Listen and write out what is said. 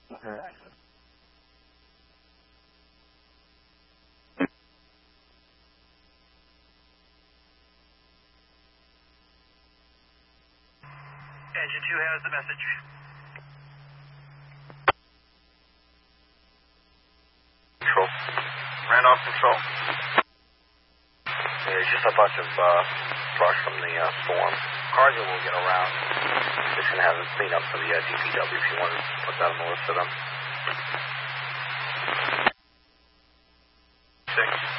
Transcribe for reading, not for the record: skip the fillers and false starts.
Engine 2 has the message. Control. Randolph Control. There's just a bunch of brush from the storm. Cargill will get around. Just going to have it clean up for the DPW if you want to put that on the list of them.